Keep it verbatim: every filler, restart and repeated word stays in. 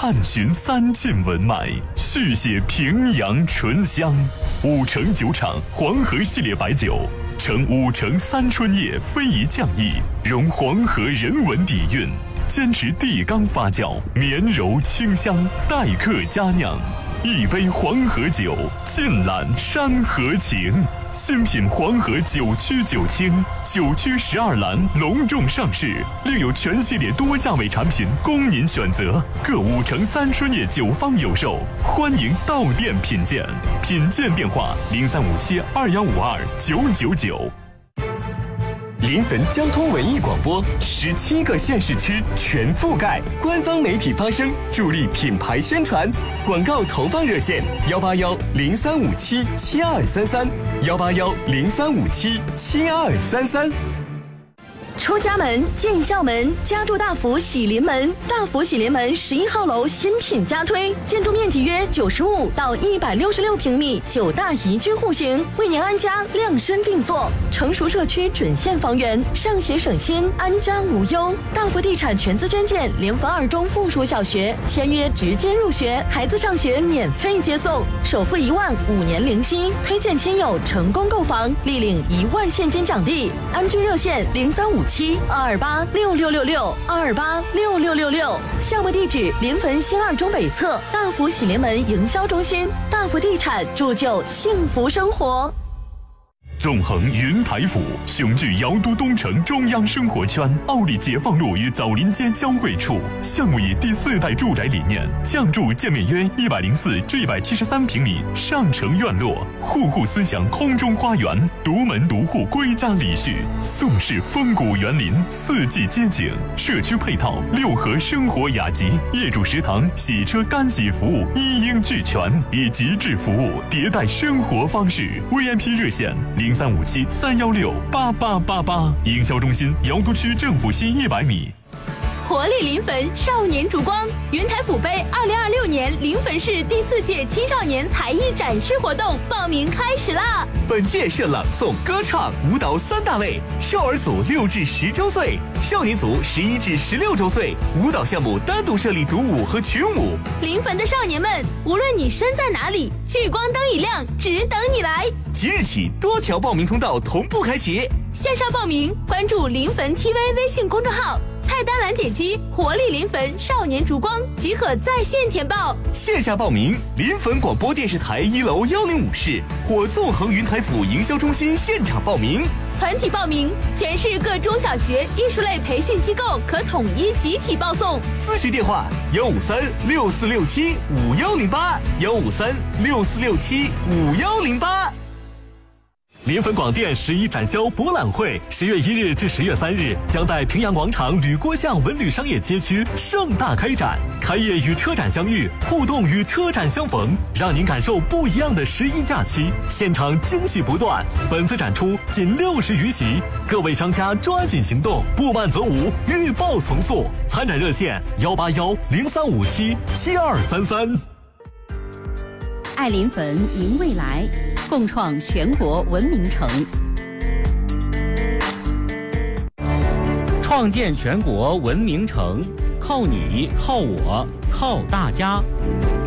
探寻三晋文脉，续写平阳醇香。五城酒厂黄河系列白酒，承五城三春叶非遗匠艺，融黄河人文底蕴，坚持地缸发酵，绵柔清香，待客佳酿。一杯黄河酒，尽览山河情。新品黄河九曲九清，九曲十二栏隆重上市，另有全系列多价位产品供您选择。各五城三春叶酒坊有售，欢迎到店品鉴。品鉴电话：零三五七二幺五二九九九。临汾交通文艺广播，十七个县市区全覆盖，官方媒体发声，助力品牌宣传。广告投放热线：幺八幺零三五七七二三三，幺八幺零三五七七二三三。 出家门进校门，家住大福喜临门。大福喜临门十一号楼新品加推，建筑面积约九十五到一百六十六平米，九大宜居户型，为您安家量身定做。成熟社区准现房源，上学省心，安家无忧。大福地产全资捐建联汾二中附属小学，签约直接入学，孩子上学免费接送，首付一万，五年零息。推荐亲友成功购房，立领一万现金奖励。安居热线零三五七二二八六六六六二二八六六六六。项目地址：临汾新二中北侧大福喜临门营销中心。大福地产铸就幸福生活。 纵横云台府，雄踞瑶都东城中央生活圈，奥利解放路与枣林街交汇处。项目以第四代住宅理念，降筑建面约一百零四至一百七十三平米上城院落，户户思想空中花园，独门独户归家礼序，宋式风谷园林，四季街景，社区配套六合生活雅集，业主食堂、洗车干洗服务一应俱全，以极致服务迭代生活方式。V I P 热线零三五七三幺六八八八八，营销中心瑶都区政府西一百米。 活力临汾少年烛光云台府杯二零二六年临汾市第四届青少年才艺展示活动报名开始啦！ 本届设朗诵、歌唱、舞蹈三大类，少儿组六至十周岁，少年组十一至十六周岁。舞蹈项目单独设立独舞和群舞。 临汾的少年们，无论你身在哪里，聚光灯一亮，只等你来。 即日起，多条报名通道同步开启。 线上报名，关注临汾 T V 微信公众号。菜单栏点击活力临汾少年烛光即可在线填报。 线下报名，临汾广播电视台一楼幺零五室或纵横云台府营销中心现场报名。 团体报名，全市各中小学艺术类培训机构可统一集体报送。 咨询电话：幺五三六四六七五幺零八，幺五三六四六七五幺零八。 临汾广电十一展销博览会十月一日至十月三日将在平阳广场吕郭巷文旅商业街区盛大开展，开业与车展相遇，互动与车展相逢，让您感受不一样的十一假期，现场惊喜不断。本次展出仅六十余席，各位商家抓紧行动，不慢则无，预报从速。参展热线：幺八幺零三五七七二三三。 爱临汾，迎未来，共创全国文明城， 创建全国文明城，靠你，靠我，靠大家。